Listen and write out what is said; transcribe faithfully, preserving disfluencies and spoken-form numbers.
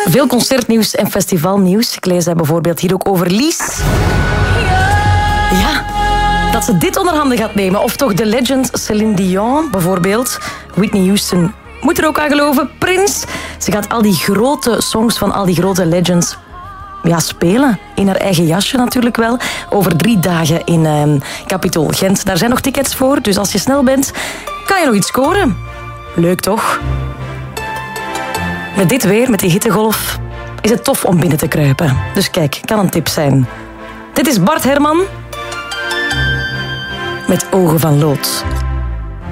Veel concertnieuws en festivalnieuws. Ik lees bijvoorbeeld hier ook over Lies. Ja, dat ze dit onder handen gaat nemen. Of toch de legend Celine Dion bijvoorbeeld. Whitney Houston moet er ook aan geloven. Prince. Ze gaat al die grote songs van al die grote legends ja, spelen. In haar eigen jasje natuurlijk wel. Over drie dagen in uh, Capitol Gent. Daar zijn nog tickets voor. Dus als je snel bent, kan je nog iets scoren. Leuk toch? Met dit weer, met die hittegolf, is het tof om binnen te kruipen. Dus kijk, kan een tip zijn. Dit is Bart Herman met Ogen van Lood.